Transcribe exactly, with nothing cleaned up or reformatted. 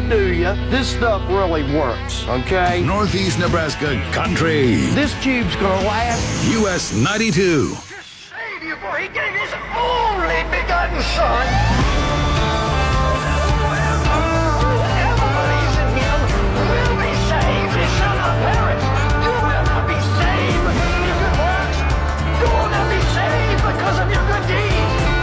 do you, this stuff really works, okay? Northeast Nebraska Country. This tube's gonna last. U S ninety-two. Savior, for he gave his only begotten son.